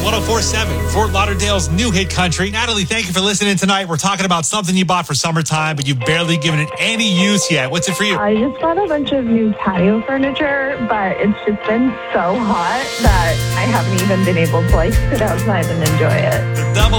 104.7, Fort Lauderdale's new hit country. Natalie, thank you for listening tonight. We're talking about something you bought for summertime, but you've barely given it any use yet. What's it for you? I just bought a bunch of new patio furniture, but it's just been so hot that I haven't even been able to sit outside and enjoy it. Double